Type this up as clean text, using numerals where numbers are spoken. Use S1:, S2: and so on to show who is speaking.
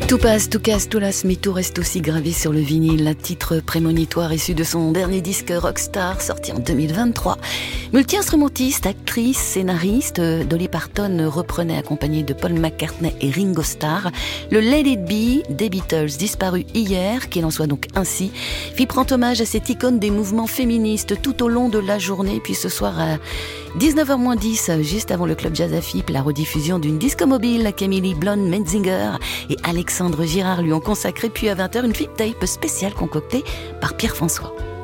S1: Tout passe, tout casse, tout lasse, mais tout reste aussi gravé sur le vinyle. Un titre prémonitoire issu de son dernier disque Rockstar, sorti en 2023. Multi-instrumentiste, actrice, scénariste, Dolly Parton reprenait accompagnée de Paul McCartney et Ringo Starr le Let It Be des Beatles, disparu hier, qu'il en soit donc ainsi, fit prendre hommage à cette icône des mouvements féministes tout au long de la journée. Puis ce soir à 19h-10, juste avant le Club Jazz à FIP, la rediffusion d'une disco mobile qu'Emily Blonde-Menzinger et Alexandre Girard lui ont consacré, puis à 20h, une flip tape spéciale concoctée par Pierre-François.